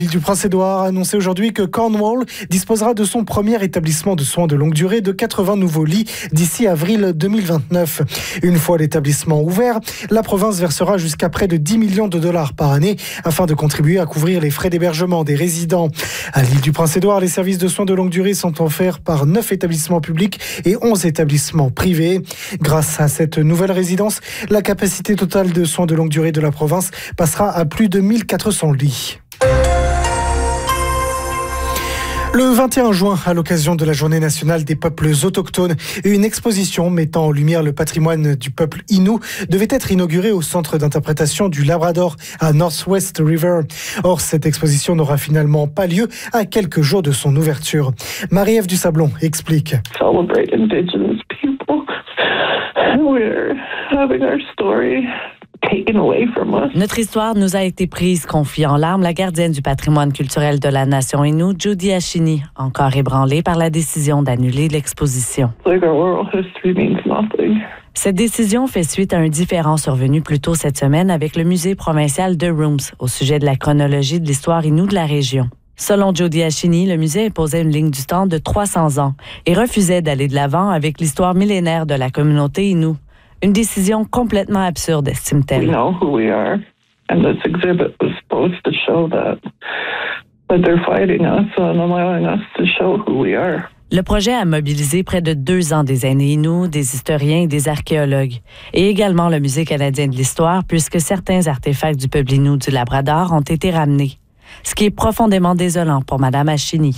L'île du Prince-Édouard a annoncé aujourd'hui que Cornwall disposera de son premier établissement de soins de longue durée de 80 nouveaux lits d'ici avril 2029. Une fois l'établissement ouvert, la province versera jusqu'à près de 10 millions de dollars par année afin de contribuer à couvrir les frais d'hébergement des résidents. À l'île du Prince-Édouard, les services de soins de longue durée sont offerts par 9 établissements publics et 11 établissements privés. Grâce à cette nouvelle résidence, la capacité totale de soins de longue durée de la province passera à plus de 1400 lits. Le 21 juin, à l'occasion de la Journée nationale des peuples autochtones, une exposition mettant en lumière le patrimoine du peuple Innu devait être inaugurée au centre d'interprétation du Labrador à Northwest River. Or, cette exposition n'aura finalement pas lieu à quelques jours de son ouverture. Marie-Ève Dusablon explique. Celebrate Indigenous people. We're having our story taken away from us. Notre histoire nous a été prise, confie en larmes la gardienne du patrimoine culturel de la nation Innu, Judy Ashini, encore ébranlée par la décision d'annuler l'exposition. Like our oral history means nothing. Cette décision fait suite à un différend survenu plus tôt cette semaine avec le musée provincial de Rooms au sujet de la chronologie de l'histoire Innu de la région. Selon Judy Ashini, le musée imposait une ligne du temps de 300 ans et refusait d'aller de l'avant avec l'histoire millénaire de la communauté Innu. Une décision complètement absurde, estime-t-elle. We know who we are, and this exhibit was supposed to show that they're fighting us and allowing us to show who we are. Le projet a mobilisé près de 2 ans des aînés Innu, des historiens et des archéologues, et également le Musée canadien de l'histoire, puisque certains artefacts du peuple Innu du Labrador ont été ramenés. Ce qui est profondément désolant pour Mme Ashini.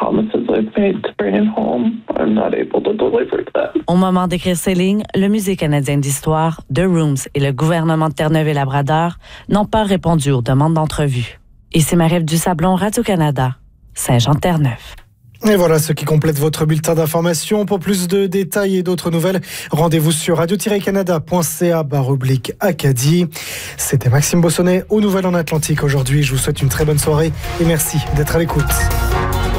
Au moment d'écrire ces lignes, le Musée canadien d'histoire, The Rooms et le gouvernement de Terre-Neuve et Labrador n'ont pas répondu aux demandes d'entrevue. Et c'est Marie-Ève Dusablon, Radio-Canada, Saint-Jean-de-Terre-Neuve. Et voilà ce qui complète votre bulletin d'information. Pour plus de détails et d'autres nouvelles, rendez-vous sur radio-canada.ca/Acadie. C'était Maxime Bossonnet aux Nouvelles en Atlantique aujourd'hui. Je vous souhaite une très bonne soirée et merci d'être à l'écoute.